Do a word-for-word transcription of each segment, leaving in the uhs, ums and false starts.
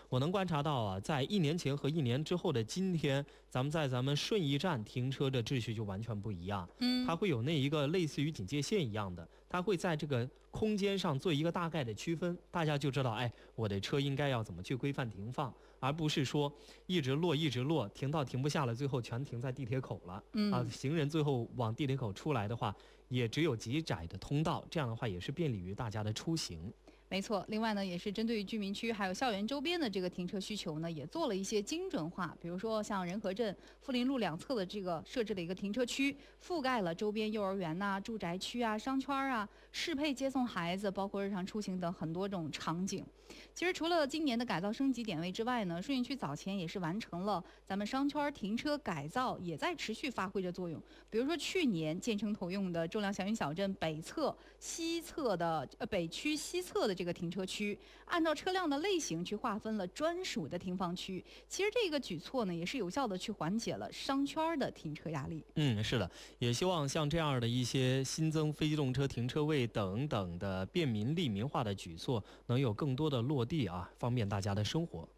我能观察到啊，在一年前和一年之后的今天，咱们在咱们顺义站停车的秩序就完全不一样。 嗯， 它会有那一个类似于警戒线一样的，它会在这个空间上做一个大概的区分，大家就知道，哎，我的车应该要怎么去规范停放，而不是说一直落一直落，停到停不下了，最后全停在地铁口了。 嗯啊，行人最后往地铁口出来的话，也只有极窄的通道，这样的话也是便利于大家的出行。 没错，另外呢，也是针对于居民区还有校园周边的这个停车需求呢，也做了一些精准化。比如说像仁和镇富林路两侧的这个设置了一个停车区，覆盖了周边幼儿园呐、住宅区啊、商圈啊，适配接送孩子，包括日常出行等很多种场景。其实除了今年的改造升级点位之外呢，顺义区早前也是完成了咱们商圈停车改造，也在持续发挥着作用。比如说去年建成投用的周良祥云小镇北侧、西侧的呃北区西侧的这个停车区，按照车辆的类型去划分了专属的停放区。其实这个举措呢，也是有效的去缓解了商圈的停车压力。 嗯，是的，也希望像这样的一些新增非机动车停车位等等的便民利民化的举措，能有更多的落地啊，方便大家的生活。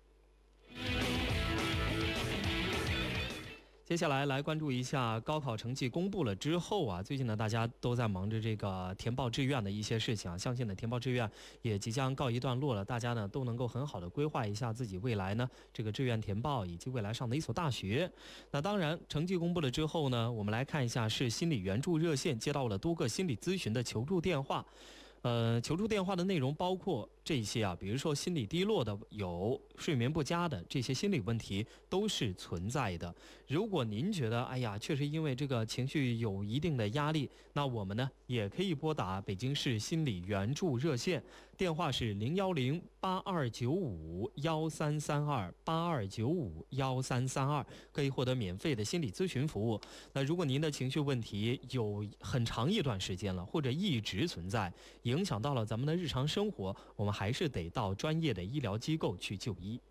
接下来来关注一下高考成绩公布了之后啊，最近呢大家都在忙着这个填报志愿的一些事情啊，相信呢填报志愿也即将告一段落了，大家呢都能够很好的规划一下自己未来呢这个志愿填报以及未来上的一所大学。那当然成绩公布了之后呢，我们来看一下市心理援助热线接到了多个心理咨询的求助电话。呃，求助电话的内容包括这些啊，比如说心理低落的，有睡眠不佳的，这些心理问题都是存在的。如果您觉得哎呀，确实因为这个情绪有一定的压力，那我们呢也可以拨打北京市心理援助热线，电话是零幺零八二九五幺三三二八二九五幺三三二，可以获得免费的心理咨询服务。那如果您的情绪问题有很长一段时间了，或者一直存在，影响到了咱们的日常生活，我们还是得到专业的医疗机构去就医。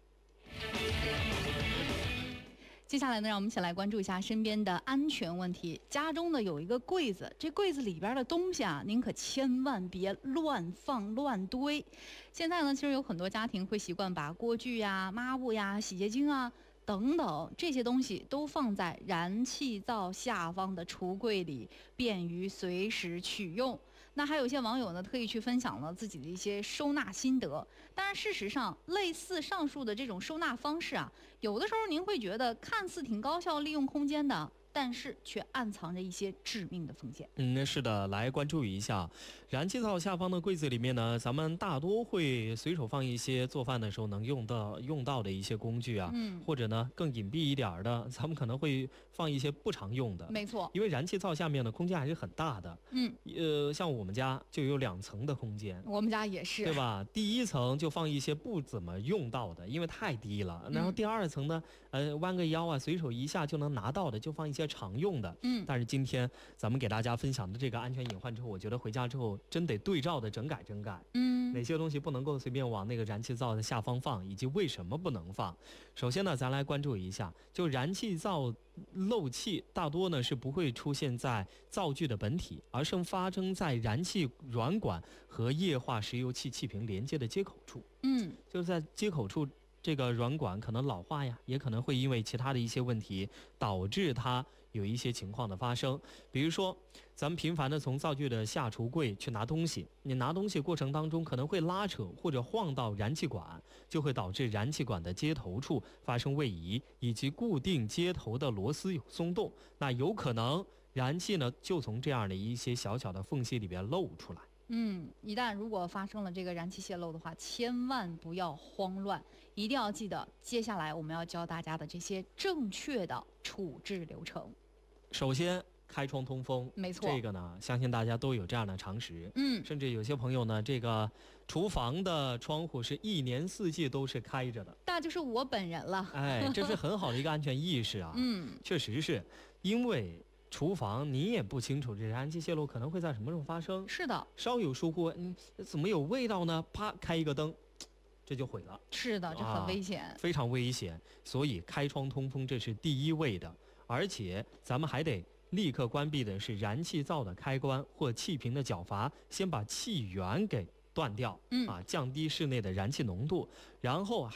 接下来呢，让我们一起来关注一下身边的安全问题。家中呢有一个柜子，这柜子里边的东西啊，您可千万别乱放乱堆。现在呢，其实有很多家庭会习惯把锅具呀、抹布呀、洗洁精啊等等这些东西都放在燃气灶下方的橱柜里，便于随时取用。那还有一些网友呢，特意去分享了自己的一些收纳心得。当然，事实上，类似上述的这种收纳方式啊，有的时候您会觉得看似挺高效利用空间的，但是却暗藏着一些致命的风险。 嗯，是的，来关注一下燃气灶下方的柜子里面呢，咱们大多会随手放一些做饭的时候能用到用到的一些工具啊， 嗯， 或者呢更隐蔽一点的，咱们可能会放一些不常用的。 没错， 因为燃气灶下面的空间还是很大的。 嗯， 呃，像我们家就有两层的空间， 我们家也是， 对吧？第一层就放一些不怎么用到的，因为太低了。然后第二层呢，呃，弯个腰啊，随手一下就能拿到的，就放一些常用的。 嗯， 但是今天咱们给大家分享的这个安全隐患之后，我觉得回家之后真得对照的整改整改。 嗯， 哪些东西不能够随便往那个燃气灶的下方放，以及为什么不能放？首先呢，咱来关注一下，就燃气灶漏气大多呢是不会出现在灶具的本体，而是发生在燃气软管和液化石油气气瓶连接的接口处。 嗯， 就是在接口处，这个软管可能老化呀，也可能会因为其他的一些问题导致它有一些情况的发生。比如说咱们频繁的从灶具的下橱柜去拿东西，你拿东西过程当中可能会拉扯或者晃到燃气管，就会导致燃气管的接头处发生位移，以及固定接头的螺丝有松动，那有可能燃气呢就从这样的一些小小的缝隙里边漏出来。 嗯，一旦如果发生了这个燃气泄漏的话，千万不要慌乱，一定要记得接下来我们要教大家的这些正确的处置流程。 首先开窗通风， 没错， 这个呢相信大家都有这样的常识。 嗯， 甚至有些朋友呢，这个厨房的窗户是一年四季都是开着的， 那就是我本人了。 哎，这是很好的一个安全意识啊。 嗯， 确实是因为厨房你也不清楚这燃气泄漏可能会在什么时候发生， 是的， 稍有疏忽，嗯，怎么有味道呢？啪，开一个灯，这就毁了。 是的，这很危险、 啊，非常危险。所以开窗通风这是第一位的，而且咱们还得立刻关闭的是燃气灶的开关或气瓶的角阀，先把气源给断掉， 嗯啊，降低室内的燃气浓度，然后